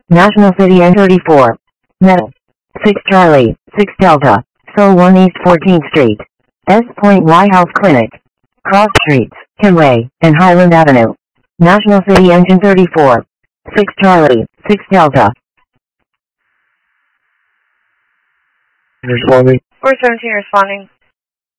National City N34. Metal. 6 Charlie, 6 Delta, Seoul 1 East 14th Street. S. Point Y House Clinic. Cross Streets, Kenway, and Highland Avenue. National City Engine 34. 6 Charlie, 6 Delta. Responding. 417 responding.